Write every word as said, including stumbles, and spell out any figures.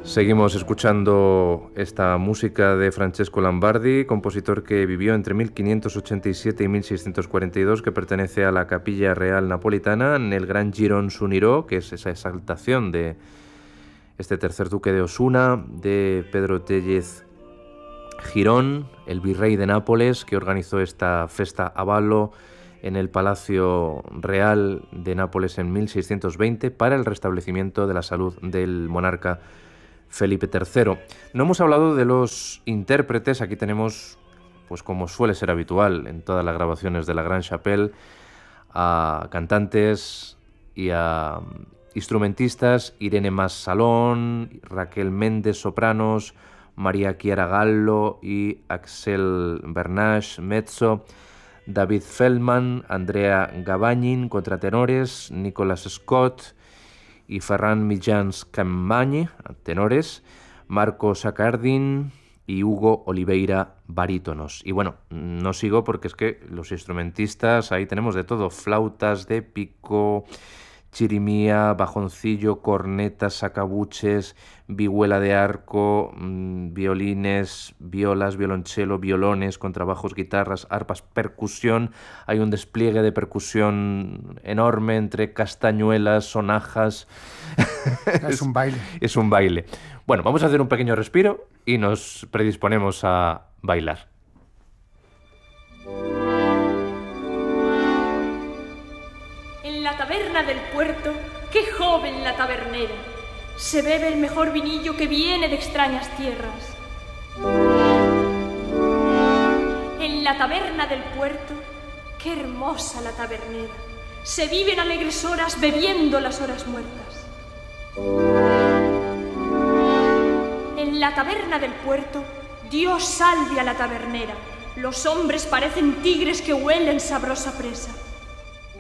Seguimos escuchando esta música de Francesco Lambardi, compositor que vivió entre mil quinientos ochenta y siete y mil seiscientos cuarenta y dos, que pertenece a la Capilla Real Napolitana en el Gran Girón Suniró, que es esa exaltación de este tercer duque de Osuna, de Pedro Tellez Girón, el virrey de Nápoles, que organizó esta festa a ballo en el Palacio Real de Nápoles en mil seiscientos veinte para el restablecimiento de la salud del monarca Felipe tercero. No hemos hablado de los intérpretes. Aquí tenemos, pues como suele ser habitual en todas las grabaciones de la Gran Chapelle, a cantantes y a instrumentistas: Irene Mas Salón, Raquel Méndez sopranos, María Chiara Gallo y Axel Bernache mezzo, David Feldman, Andrea Gavagnin contratenores, Nicholas Scott y Ferran Mitjans Campmany, tenores, Marco Sacardin y Hugo Oliveira, barítonos. Y bueno, no sigo porque es que los instrumentistas, ahí tenemos de todo: flautas de pico, chirimía, bajoncillo, cornetas, sacabuches, vihuela de arco, mmm, violines, violas, violonchelo, violones, contrabajos, guitarras, arpas, percusión. Hay un despliegue de percusión enorme entre castañuelas, sonajas. Es un baile. Es un baile. Bueno, vamos a hacer un pequeño respiro y nos predisponemos a bailar. En la taberna del puerto, qué joven la tabernera, se bebe el mejor vinillo que viene de extrañas tierras. En la taberna del puerto, qué hermosa la tabernera, se viven alegres horas bebiendo las horas muertas. En la taberna del puerto, Dios salve a la tabernera, los hombres parecen tigres que huelen sabrosa presa.